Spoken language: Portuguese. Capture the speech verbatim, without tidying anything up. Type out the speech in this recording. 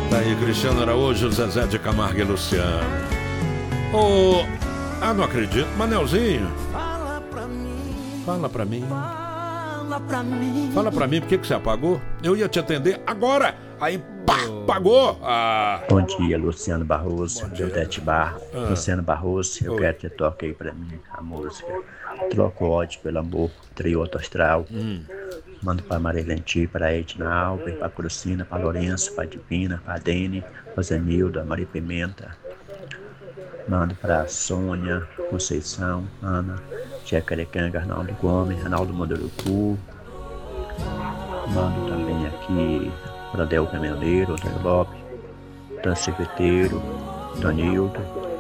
Tá aí, Cristiano Araújo, Zezé de Camargo e Luciano. Ô, ah, não acredito. Manelzinho. Fala pra mim. Fala pra mim. Fala pra mim. Fala pra mim, por que que você apagou? Eu ia te atender agora. Aí, pá, apagou. Ah. Bom dia, Luciano Barroso, Deudete Barro. Ah. Luciano Barroso, eu Oi. quero que você toque aí pra mim a música Troco ódio pelo amor, Trio Autoastral. Hum. Mando pra Marilenti, pra Edna Alves, pra Crucina, pra Lourenço, pra Divina, pra Dene, pra Zenilda, Maria Pimenta. Mando pra Sônia, Conceição, Ana, Jacarecanga, Arnaldo Gomes, Arnaldo Munduruku. Mando também aqui para Del Caminhoneiro, Antônio Lopes, Dan Cerveteiro, Tonildo.